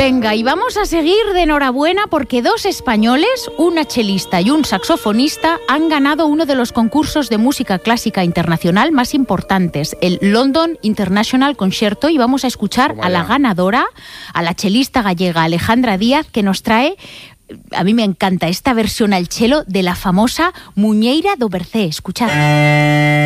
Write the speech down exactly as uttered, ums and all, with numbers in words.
Venga, y vamos a seguir de enhorabuena porque dos españoles, una chelista y un saxofonista, han ganado uno de los concursos de música clásica internacional más importantes, el London International Concerto, y vamos a escuchar a la ganadora, a la chelista gallega Alejandra Díaz, que nos trae, a mí me encanta esta versión al chelo de la famosa Muñeira do Bercé. Escuchad.